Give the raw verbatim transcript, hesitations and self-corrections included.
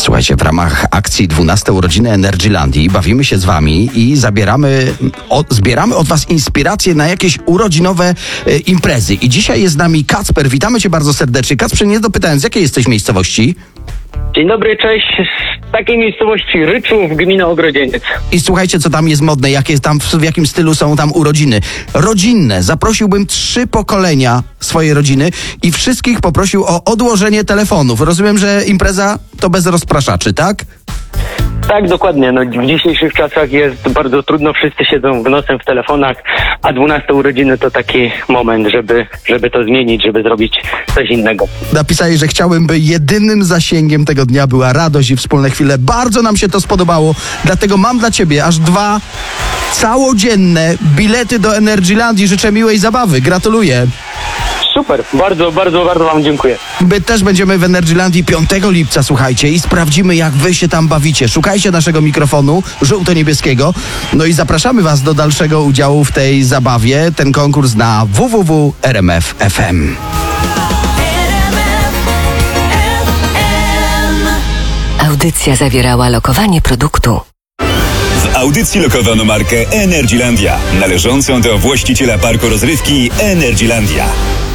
Słuchajcie, w ramach akcji dwunaste urodziny Energylandii bawimy się z wami i zabieramy, o, zbieramy od was inspiracje na jakieś urodzinowe e, imprezy. I dzisiaj jest z nami Kacper. Witamy cię bardzo serdecznie. Kacprze, nie dopytałem, z jakiej jesteś miejscowości? Dzień dobry, cześć. Z takiej miejscowości Ryczów, gmina Ogrodzieniec. I słuchajcie, co tam jest modne, jakie tam, w jakim stylu są tam urodziny. Rodzinne. Zaprosiłbym trzy pokolenia swojej rodziny i wszystkich poprosił o odłożenie telefonów. Rozumiem, że impreza to bez rozpraszaczy, tak? Tak, dokładnie. No, w dzisiejszych czasach jest bardzo trudno, wszyscy siedzą w nosem w telefonach, a dwunaste urodziny to taki moment, żeby, żeby to zmienić, żeby zrobić coś innego. Napisali, że chciałbym, by jedynym zasięgiem tego dnia była radość i wspólne chwile. Bardzo nam się to spodobało, dlatego mam dla ciebie aż dwa całodzienne bilety do Energylandii. Życzę miłej zabawy. Gratuluję. Super, bardzo, bardzo, bardzo wam dziękuję. My też będziemy w Energylandii piątego lipca, słuchajcie, i sprawdzimy, jak wy się tam bawicie. Szukajcie naszego mikrofonu żółto-niebieskiego. No i zapraszamy was do dalszego udziału w tej zabawie. Ten konkurs na w w w kropka r m f kropka f m. Audycja zawierała lokowanie produktu. W audycji lokowano markę Energylandia, należącą do właściciela parku rozrywki Energylandia.